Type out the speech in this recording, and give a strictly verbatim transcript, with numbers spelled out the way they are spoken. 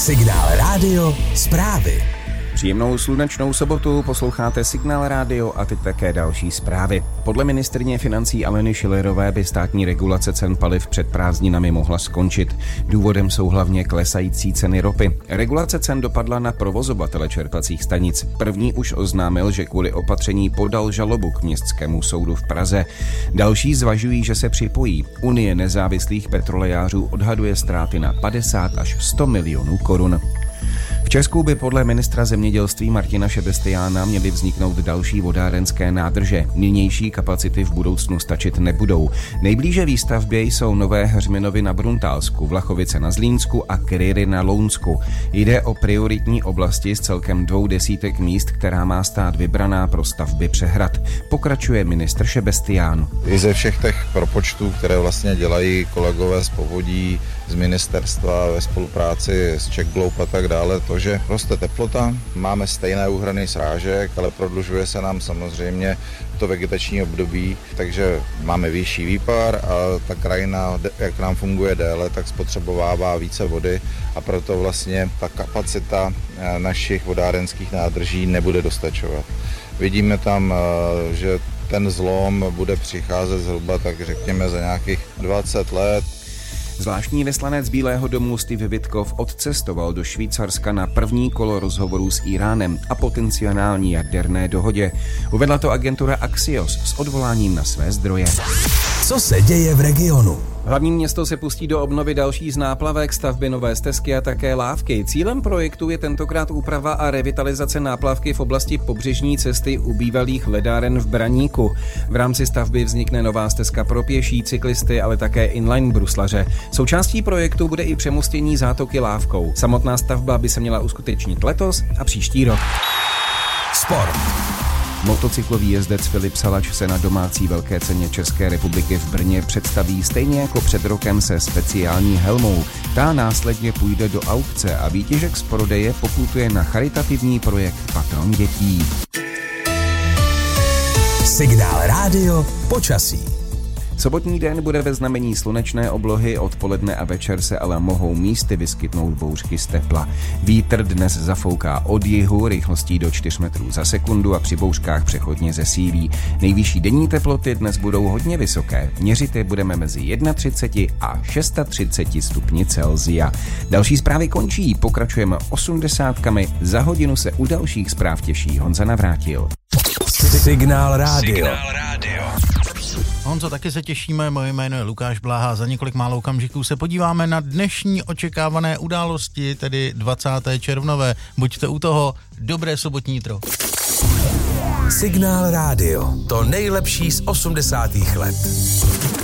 Signál Rádio zprávy. Příjemnou slunečnou sobotu, posloucháte Signál Rádio a teď také další zprávy. Podle ministryně financí Aleny Schillerové by státní regulace cen paliv před prázdninami mohla skončit. Důvodem jsou hlavně klesající ceny ropy. Regulace cen dopadla na provozovatele čerpacích stanic. První už oznámil, že kvůli opatření podal žalobu k Městskému soudu v Praze. Další zvažují, že se připojí. Unie nezávislých petrolejářů odhaduje ztráty na padesát až sto milionů korun. V Česku by podle ministra zemědělství Martina Šebestiána měly vzniknout další vodárenské nádrže. Nynější kapacity v budoucnu stačit nebudou. Nejblíže výstavbě jsou Nové Heřminovy na Bruntálsku, Vlachovice na Zlínsku a Kryry na Lounsku. Jde o prioritní oblasti z celkem dvou desítek míst, která má stát vybraná pro stavby přehrad. Pokračuje ministr Šebestián. I ze všech těch propočtů, které vlastně dělají kolegové z povodí, z ministerstva ve spolupráci s Czech Globe a tak dále, to, že roste teplota, máme stejné úhrany srážek, ale prodlužuje se nám samozřejmě to vegetační období, takže máme vyšší výpar a ta krajina, jak nám funguje déle, tak spotřebovává více vody a proto vlastně ta kapacita našich vodárenských nádrží nebude dostačovat. Vidíme tam, že ten zlom bude přicházet zhruba, tak řekněme, za nějakých dvacet let. Zvláštní vyslanec Bílého domu Steve Witkoff odcestoval do Švýcarska na první kolo rozhovorů s Íránem a potenciální jaderné dohodě. Uvedla to agentura Axios s odvoláním na své zdroje. Co se děje v regionu? Hlavní město se pustí do obnovy další z náplavek, stavby nové stezky a také lávky. Cílem projektu je tentokrát úprava a revitalizace náplavky v oblasti pobřežní cesty u bývalých ledáren v Braníku. V rámci stavby vznikne nová stezka pro pěší, cyklisty, ale také inline bruslaře. Součástí projektu bude i přemostění zátoky lávkou. Samotná stavba by se měla uskutečnit letos a příští rok. Sport. Motocyklový jezdec Filip Salač se na domácí velké ceně České republiky v Brně představí stejně jako před rokem se speciální helmou. Ta následně půjde do aukce a výtěžek z prodeje poputuje na charitativní projekt Patron dětí. Signál Rádio počasí. Sobotní den bude ve znamení slunečné oblohy, odpoledne a večer se ale mohou místy vyskytnout bouřky z tepla. Vítr dnes zafouká od jihu rychlostí do čtyř metrů za sekundu a při bouřkách přechodně zesílí. Nejvyšší denní teploty dnes budou hodně vysoké. Měřit je budeme mezi třicet jedna a třicet šest stupni Celsia. Další zprávy končí, pokračujeme osmdesátkami. Za hodinu se u dalších zpráv těší Honza Navrátil. Signál Rádio. Signál Rádio. Honzo, taky se těšíme, moje jméno je Lukáš Bláha. Za několik málo okamžiků se podíváme na dnešní očekávané události, tedy dvacátého červnové. Buďte u toho, dobré sobotní jitro. Signál Rádio, to nejlepší z osmdesátých let.